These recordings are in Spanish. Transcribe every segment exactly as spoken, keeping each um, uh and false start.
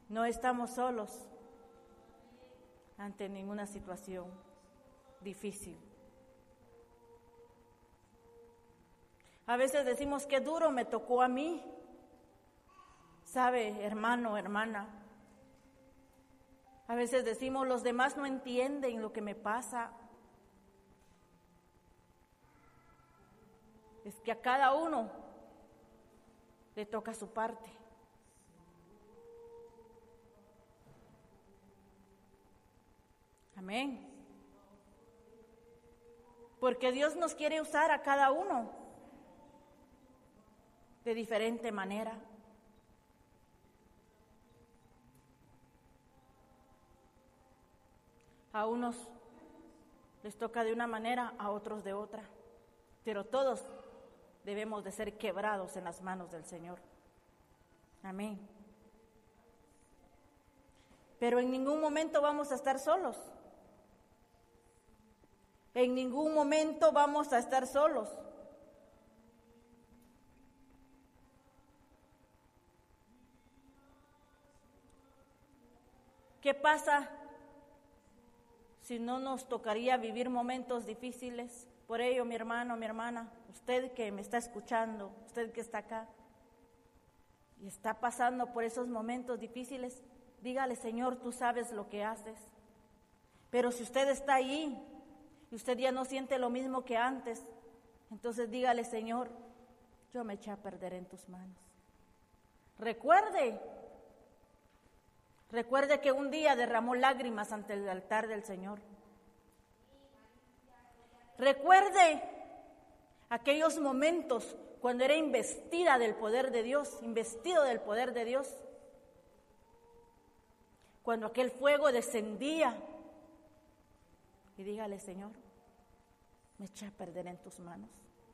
No estamos solos ante ninguna situación difícil. A veces decimos, qué duro me tocó a mí. Sabe, hermano, hermana, a veces decimos, los demás no entienden lo que me pasa. Es que a cada uno le toca su parte. Amén. Porque Dios nos quiere usar a cada uno de diferente manera. A unos les toca de una manera, a otros de otra, pero todos debemos de ser quebrados en las manos del Señor. Amén. Pero en ningún momento vamos a estar solos. En ningún momento vamos a estar solos. ¿Qué pasa si no nos tocaría vivir momentos difíciles? Por ello, mi hermano, mi hermana, usted que me está escuchando, usted que está acá y está pasando por esos momentos difíciles, dígale, Señor, tú sabes lo que haces. Pero si usted está ahí y usted ya no siente lo mismo que antes, entonces dígale, Señor, yo me eché a perder en tus manos. Recuerde, recuerde que un día derramó lágrimas ante el altar del Señor. Recuerde aquellos momentos cuando era investida del poder de Dios, investido del poder de Dios, cuando aquel fuego descendía. Y dígale, Señor, me eché a perder en tus manos,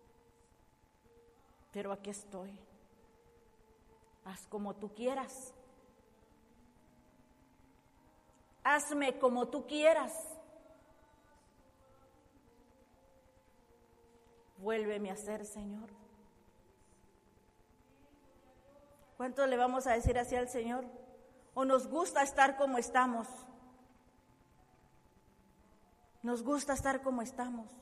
pero aquí estoy. Haz como tú quieras. Hazme como tú quieras. Vuélveme a hacer, Señor. ¿Cuánto le vamos a decir así al Señor? ¿O nos gusta estar como estamos? Nos gusta estar como estamos.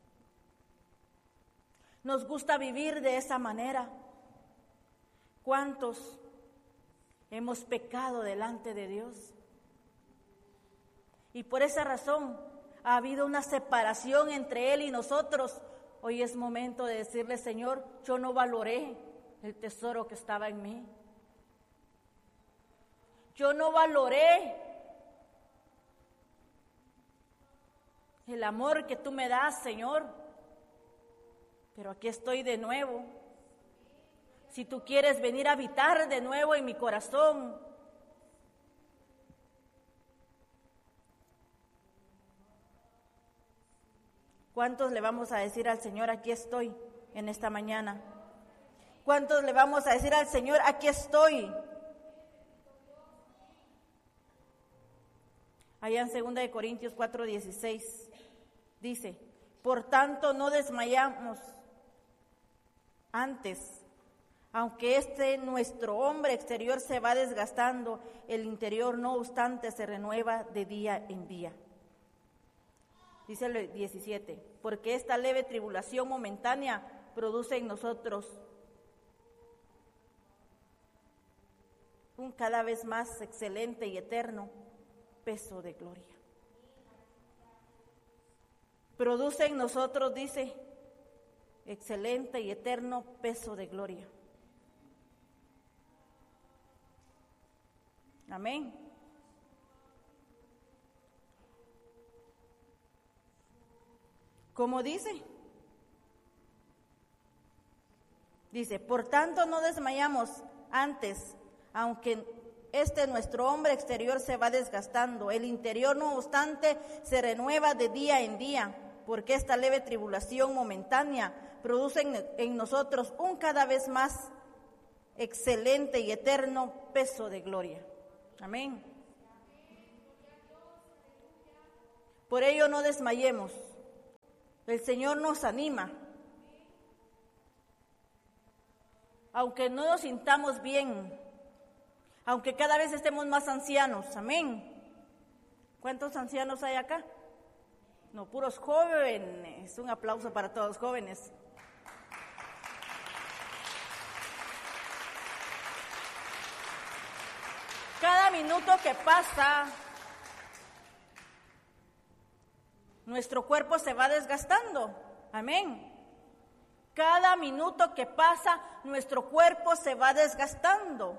Nos gusta vivir de esa manera. ¿Cuántos hemos pecado delante de Dios? Y por esa razón ha habido una separación entre Él y nosotros. Hoy es momento de decirle, Señor, yo no valoré el tesoro que estaba en mí. Yo no valoré el amor que tú me das, Señor. Pero aquí estoy de nuevo. Si tú quieres venir a habitar de nuevo en mi corazón, ¿cuántos le vamos a decir al Señor, aquí estoy en esta mañana? ¿Cuántos le vamos a decir al Señor, aquí estoy? Allá en segunda de Corintios cuatro dieciséis dice, por tanto no desmayamos antes, aunque este nuestro hombre exterior se va desgastando, el interior no obstante se renueva de día en día. Dice el diecisiete, porque esta leve tribulación momentánea produce en nosotros un cada vez más excelente y eterno peso de gloria. Produce en nosotros, dice, excelente y eterno peso de gloria. Amén. ¿Cómo dice? Dice, por tanto no desmayamos antes, aunque este nuestro hombre exterior se va desgastando, el interior no obstante se renueva de día en día, porque esta leve tribulación momentánea produce en, en nosotros un cada vez más excelente y eterno peso de gloria. Amén. Por ello no desmayemos. El Señor nos anima. Aunque no nos sintamos bien, Aunque cada vez estemos más ancianos, amén. ¿Cuántos ancianos hay acá? No, puros jóvenes. Un aplauso para todos los jóvenes. Cada minuto que pasa, nuestro cuerpo se va desgastando, amén. Cada minuto que pasa, nuestro cuerpo se va desgastando.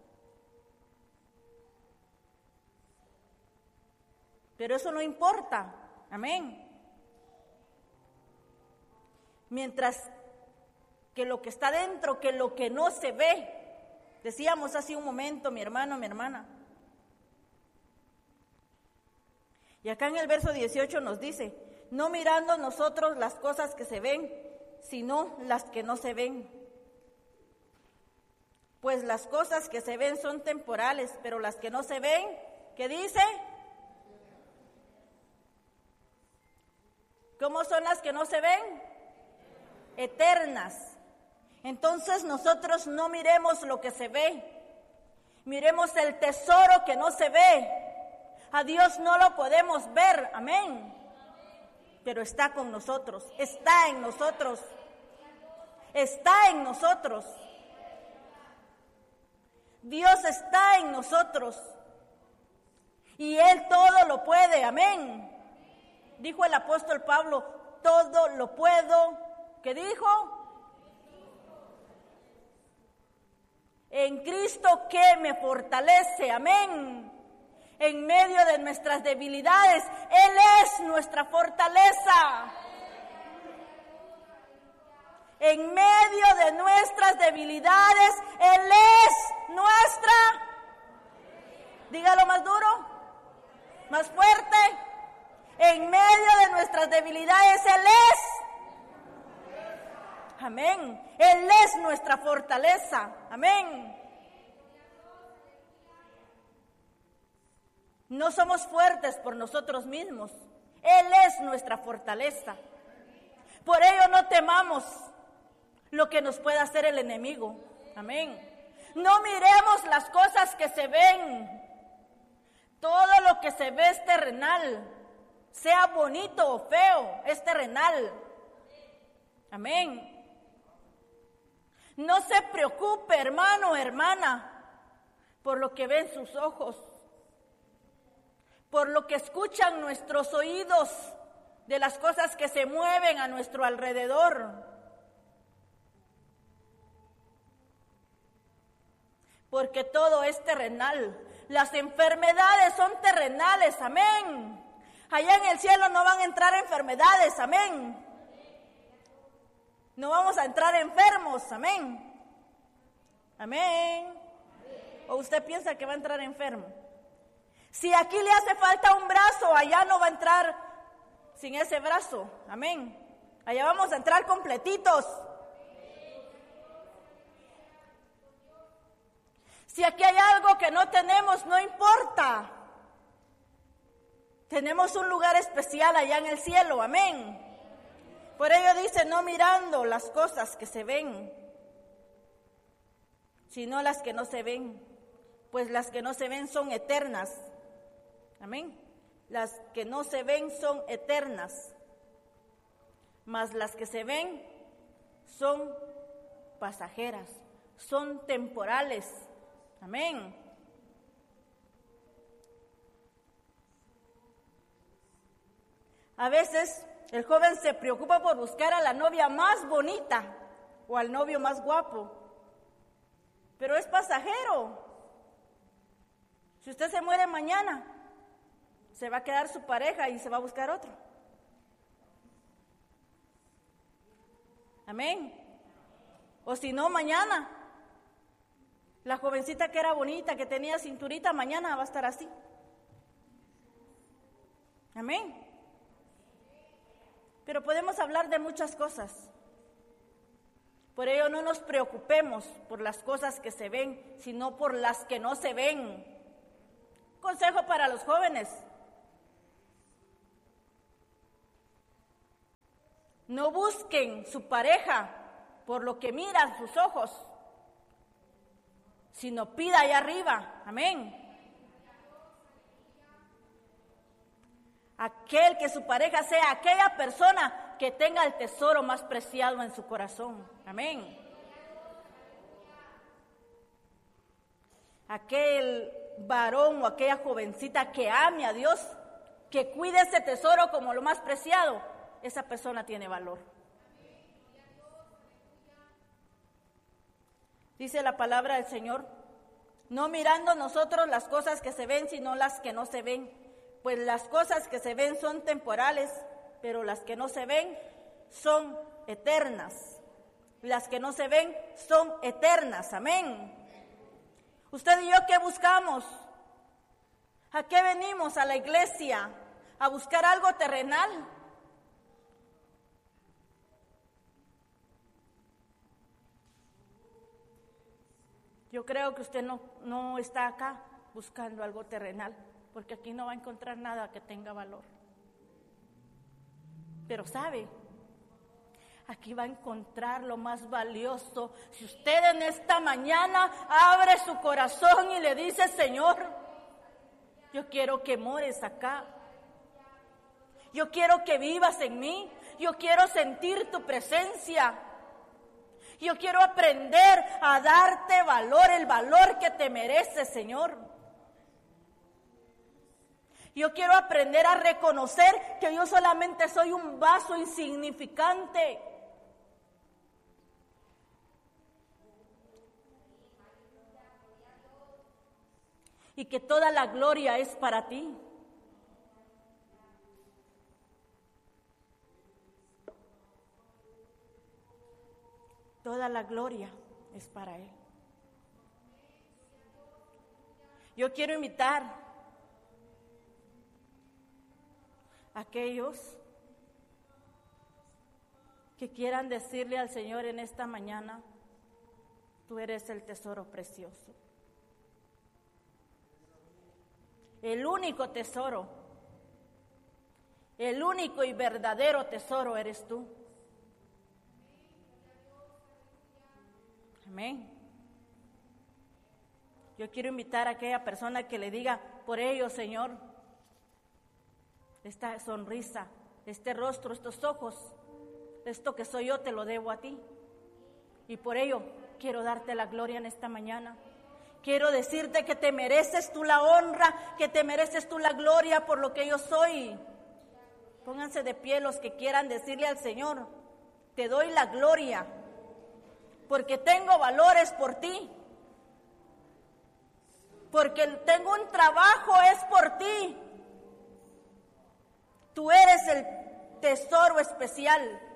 Pero eso no importa, amén. Mientras que lo que está dentro, que lo que no se ve, decíamos hace un momento, mi hermano, mi hermana. Y acá en el verso dieciocho nos dice, no mirando nosotros las cosas que se ven, sino las que no se ven. Pues las cosas que se ven son temporales, pero las que no se ven, ¿qué dice? ¿Cómo son las que no se ven? Eternas. Entonces nosotros no miremos lo que se ve, miremos el tesoro que no se ve. A Dios no lo podemos ver, amén. Pero está con nosotros, está en nosotros, está en nosotros. Dios está en nosotros y Él todo lo puede, amén. Dijo el apóstol Pablo, todo lo puedo, ¿qué dijo? En Cristo que me fortalece, amén. En medio de nuestras debilidades, Él es nuestra fortaleza. En medio de nuestras debilidades, Él es nuestra. Dígalo más duro, más fuerte. En medio de nuestras debilidades, Él es. Amén. Él es nuestra fortaleza. Amén. No somos fuertes por nosotros mismos. Él es nuestra fortaleza. Por ello no temamos lo que nos pueda hacer el enemigo. Amén. No miremos las cosas que se ven. Todo lo que se ve es terrenal. Sea bonito o feo, es terrenal. Amén. No se preocupe, hermano o hermana, por lo que ven sus ojos, por lo que escuchan nuestros oídos, de las cosas que se mueven a nuestro alrededor. Porque todo es terrenal. Las enfermedades son terrenales, amén. Allá en el cielo no van a entrar enfermedades, amén. No vamos a entrar enfermos, amén. Amén. ¿O usted piensa que va a entrar enfermo? Si aquí le hace falta un brazo, allá no va a entrar sin ese brazo, amén. Allá vamos a entrar completitos. Si aquí hay algo que no tenemos, no importa. Tenemos un lugar especial allá en el cielo, amén. Por ello dice, no mirando las cosas que se ven, sino las que no se ven, pues las que no se ven son eternas. Amén. Las que no se ven son eternas, mas las que se ven son pasajeras, son temporales. Amén. A veces el joven se preocupa por buscar a la novia más bonita o al novio más guapo, pero es pasajero. Si usted se muere mañana, se va a quedar su pareja y se va a buscar otro. Amén. O si no, mañana, la jovencita que era bonita, que tenía cinturita, mañana va a estar así. Amén. Pero podemos hablar de muchas cosas. Por ello no nos preocupemos por las cosas que se ven, sino por las que no se ven. Consejo para los jóvenes. No busquen su pareja por lo que miran sus ojos. sino pida allá arriba. Amén. Aquel que su pareja sea aquella persona que tenga el tesoro más preciado en su corazón. Amén. Aquel varón o aquella jovencita que ame a Dios, que cuide ese tesoro como lo más preciado, esa persona tiene valor. Dice la palabra del Señor, no mirando nosotros las cosas que se ven, sino las que no se ven. Pues las cosas que se ven son temporales, pero las que no se ven son eternas. Las que no se ven son eternas. Amén. Usted y yo, ¿qué buscamos? ¿A qué venimos a la iglesia? ¿A buscar algo terrenal? Yo creo que usted no, no está acá buscando algo terrenal, porque aquí no va a encontrar nada que tenga valor. Pero ¿sabe? Aquí va a encontrar lo más valioso. Si usted en esta mañana abre su corazón y le dice, Señor, yo quiero que mores acá. Yo quiero que vivas en mí. Yo quiero sentir tu presencia. Yo quiero aprender a darte valor, el valor que te mereces, Señor. Yo quiero aprender a reconocer que yo solamente soy un vaso insignificante. Y que toda la gloria es para ti. Toda la gloria es para Él. Yo quiero invitar a aquellos que quieran decirle al Señor en esta mañana, tú eres el tesoro precioso. El único tesoro, el único y verdadero tesoro eres tú. Amén. Yo quiero invitar a aquella persona que le diga, por ello, Señor, esta sonrisa, este rostro, estos ojos, esto que soy yo te lo debo a ti. Y por ello quiero darte la gloria en esta mañana. Quiero decirte que te mereces tú la honra, que te mereces tú la gloria por lo que yo soy. Pónganse de pie los que quieran decirle al Señor, te doy la gloria, porque tengo valores por ti. Porque tengo un trabajo, es por ti. Tú eres el tesoro especial.